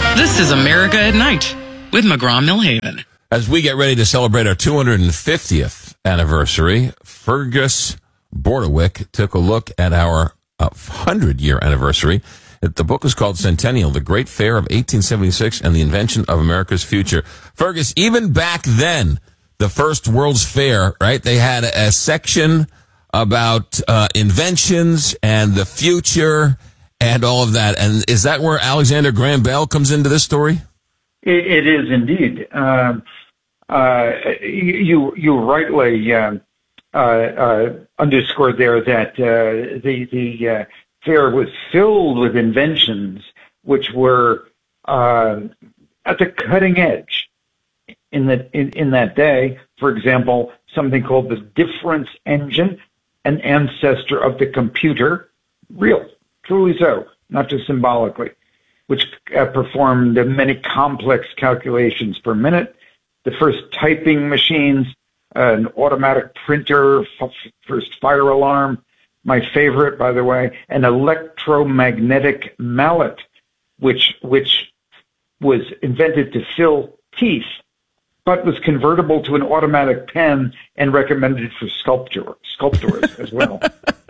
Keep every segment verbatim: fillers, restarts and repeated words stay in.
This is America at Night with McGraw-Millhaven. As we get ready to celebrate our two hundred fiftieth anniversary, Fergus Bordewick took a look at our uh, hundred-year anniversary. The book is called Centennial, The Great Fair of eighteen seventy-six and the Invention of America's Future. Fergus, even back then, the first World's Fair, right, they had a section about uh, inventions and the future and all of that. And is that where Alexander Graham Bell comes into this story? It, it is indeed. Um, uh, you you rightly um, uh, uh, underscored there that uh, the the uh, fair was filled with inventions which were uh, at the cutting edge in the in, in that day. For example, something called the difference engine, an ancestor of the computer, real, truly so, not just symbolically, which uh, performed many complex calculations per minute. The first typing machines, uh, an automatic printer, f- first fire alarm, my favorite, by the way, an electromagnetic mallet, which which was invented to fill teeth, but was convertible to an automatic pen and recommended for sculpture, sculptors as well.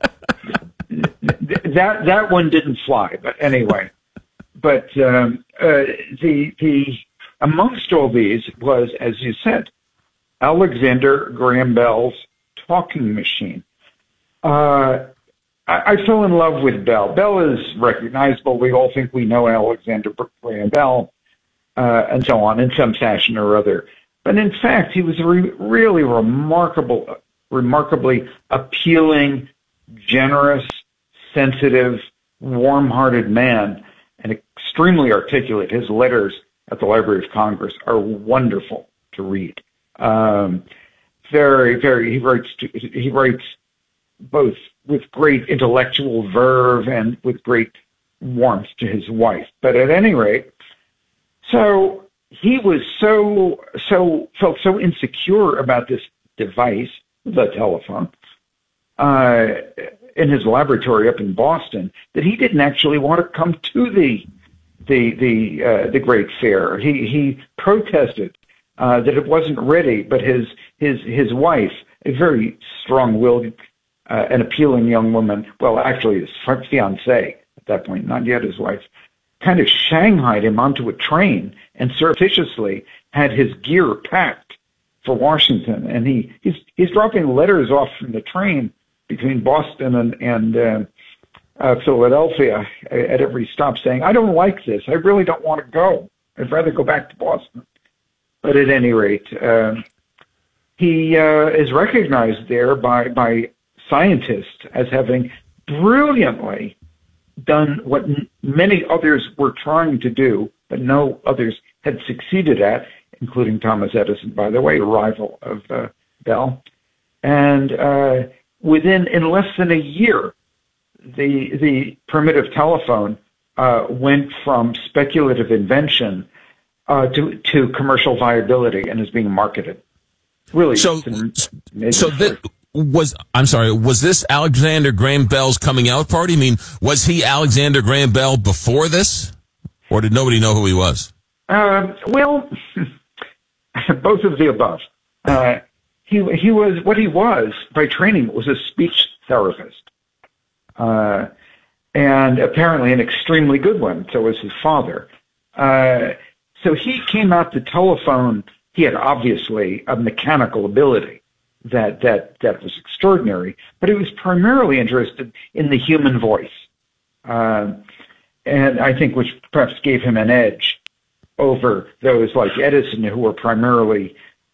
That that one didn't fly, but anyway. But um, uh, the the amongst all these was, as you said, Alexander Graham Bell's talking machine. Uh, I, I fell in love with Bell. Bell is recognizable. We all think we know Alexander Graham Bell, uh, and so on, in some fashion or other. But in fact, he was a re- really remarkable, remarkably appealing, generous, sensitive, warm-hearted man, and extremely articulate. His letters at the Library of Congress are wonderful to read. Um, very, very. He writes. To, he writes both with great intellectual verve and with great warmth to his wife. But at any rate, so he was so so felt so insecure about this device, the telephone, uh, in his laboratory up in Boston, that he didn't actually want to come to the the the uh, the Great Fair. He he protested uh, that it wasn't ready, but his his his wife, a very strong-willed uh, and appealing young woman, well, actually his fiancée at that point, not yet his wife, kind of shanghaied him onto a train and surreptitiously had his gear packed for Washington. And he he's he's dropping letters off from the train between Boston and, and uh, uh, Philadelphia at every stop saying, I don't like this. I really don't want to go. I'd rather go back to Boston. But at any rate, uh, he uh, is recognized there by, by scientists as having brilliantly done what n- many others were trying to do, but no others had succeeded at, including Thomas Edison, by the way, a rival of uh, Bell. And uh, within, in less than a year, the the primitive telephone uh, went from speculative invention uh, to to commercial viability and is being marketed. Really, so so that was. I'm sorry. Was this Alexander Graham Bell's coming out party? I mean, was he Alexander Graham Bell before this, or did nobody know who he was? Uh, well, both of the above. Uh, He he was what he was by training was a speech therapist, uh, and apparently an extremely good one. So was his father. Uh, so he came out the telephone. He had obviously a mechanical ability that that that was extraordinary, but he was primarily interested in the human voice, uh, and I think which perhaps gave him an edge over those like Edison, who were primarily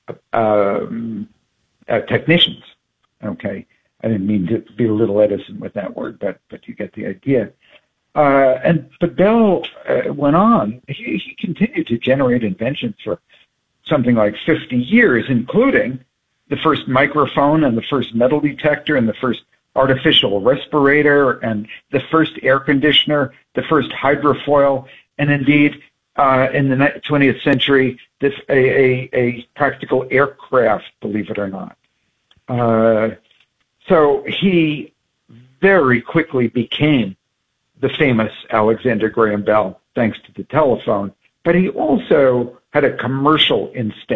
um, Uh, technicians. Okay, I didn't mean to belittle Edison with that word, but but you get the idea. Uh, and but Bell uh, went on. He, he continued to generate inventions for something like fifty years, including the first microphone and the first metal detector and the first artificial respirator and the first air conditioner, the first hydrofoil, and indeed uh, in the twentieth century, this a, a, a practical aircraft, believe it or not. Uh, so he very quickly became the famous Alexander Graham Bell, thanks to the telephone, but he also had a commercial instinct.